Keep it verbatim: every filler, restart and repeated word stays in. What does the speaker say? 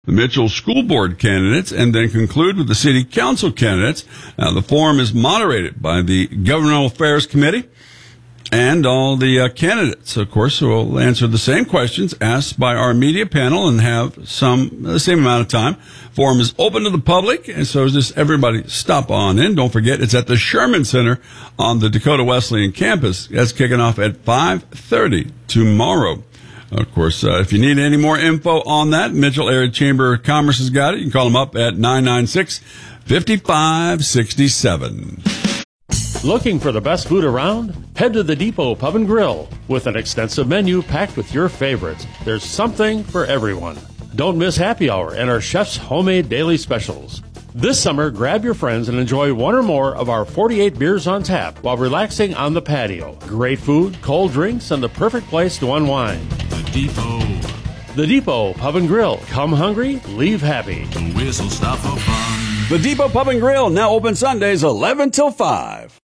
the Mitchell School Board candidates, and then conclude with the City Council candidates. Now, the forum is moderated by the Governmental Affairs Committee, and all the uh, candidates, of course, will answer the same questions asked by our media panel and have some the same amount of time. Forum is open to the public, and so just everybody stop on in. Don't forget, it's at the Sherman Center on the Dakota Wesleyan campus. That's kicking off at five thirty tomorrow. Of course, uh, if you need any more info on that, Mitchell Area Chamber of Commerce has got it. You can call them up at nine nine six, five five six seven. Looking for the best food around? Head to the Depot Pub and Grill. With an extensive menu packed with your favorites, there's something for everyone. Don't miss happy hour and our chef's homemade daily specials. This summer, grab your friends and enjoy one or more of our forty-eight beers on tap while relaxing on the patio. Great food, cold drinks, and the perfect place to unwind. The Depot. The Depot Pub and Grill. Come hungry, leave happy. The whistle stop for fun. The Depot Pub and Grill, now open Sundays eleven till five.